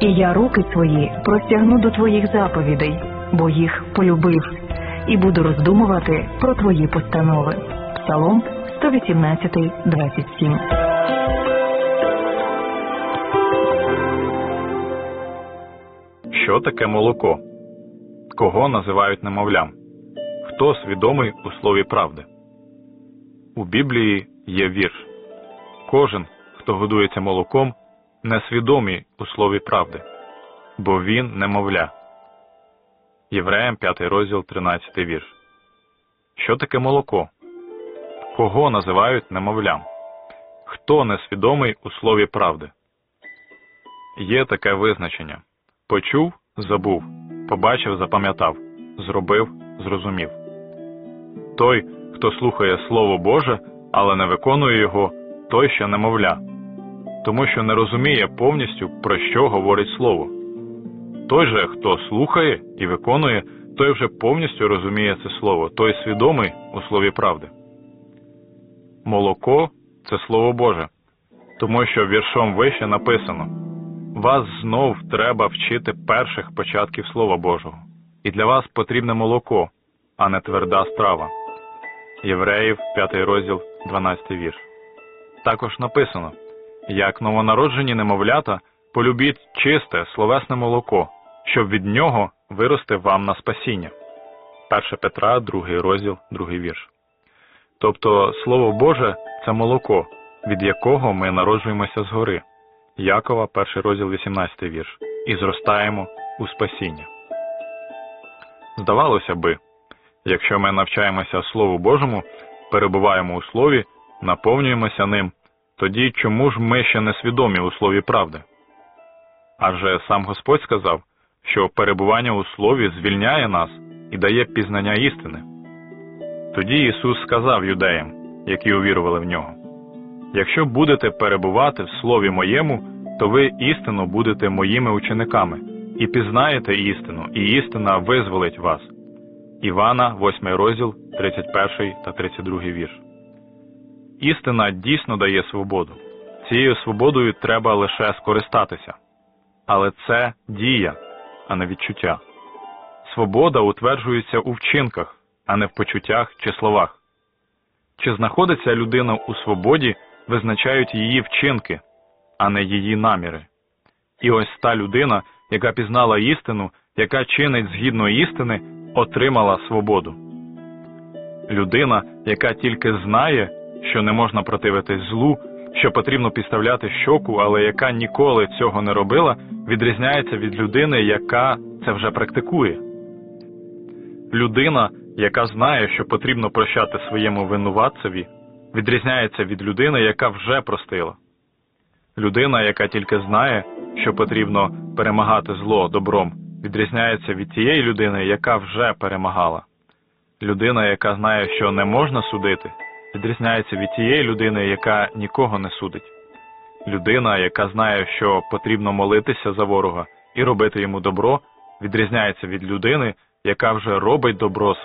І я руки свої простягну до твоїх заповідей, бо їх полюбив, і буду роздумувати про твої постанови. Псалом 118, 27. Що таке молоко? Кого називають немовлям? Хто свідомий у слові правди? У Біблії є вірш. Кожен, хто годується молоком, несвідомий у слові правди, бо він немовля. Євреям 5 розділ 13 вірш. Що таке молоко? Кого називають немовлям? Хто несвідомий у слові правди? Є таке визначення. Почув – забув, побачив – запам'ятав, зробив – зрозумів. Той, хто слухає Слово Боже, але не виконує його, той ще немовля, тому що не розуміє повністю, про що говорить Слово. Той же, хто слухає і виконує, той вже повністю розуміє це Слово, той свідомий у Слові правди. Молоко – це Слово Боже, тому що віршом вище написано: «Вас знов треба вчити перших початків Слова Божого, і для вас потрібне молоко, а не тверда страва». Євреїв 5 розділ 12 вірш. Також написано: «Як новонароджені немовлята, полюбіть чисте, словесне молоко, щоб від нього виросте вам на спасіння». 1 Петра 2 розділ 2 вірш. Тобто Слово Боже – це молоко, від якого ми народжуємося згори. Якова 1 розділ 18 вірш. І зростаємо у спасіння. Здавалося би, якщо ми навчаємося Слову Божому, перебуваємо у Слові, наповнюємося ним, тоді чому ж ми ще не свідомі у Слові правди? Адже сам Господь сказав, що перебування у Слові звільняє нас і дає пізнання істини. Тоді Ісус сказав юдеям, які увірували в Нього: «Якщо будете перебувати в Слові Моєму, то ви істинно будете Моїми учениками, і пізнаєте істину, і істина визволить вас». Івана 8 розділ 31 та 32 вірш. Істина дійсно дає свободу. Цією свободою треба лише скористатися. Але це дія, а не відчуття. Свобода утверджується у вчинках, а не в почуттях чи словах. Чи знаходиться людина у свободі, визначають її вчинки, а не її наміри. І ось та людина, яка пізнала істину, яка чинить згідно істини, отримала свободу. Людина, яка тільки знає, що не можна противитись злу, що потрібно підставляти щоку, але яка ніколи цього не робила, відрізняється від людини, яка це вже практикує. Людина, яка знає, що потрібно прощати своєму винуватцеві, відрізняється від людини, яка вже простила. Людина, яка тільки знає, що потрібно перемагати зло добром, відрізняється від тієї людини, яка вже перемагала. Людина, яка знає, що не можна судити, відрізняється від тієї людини, яка нікого не судить. Людина, яка знає, що потрібно молитися за ворога і робити йому добро, відрізняється від людини, яка вже робить добро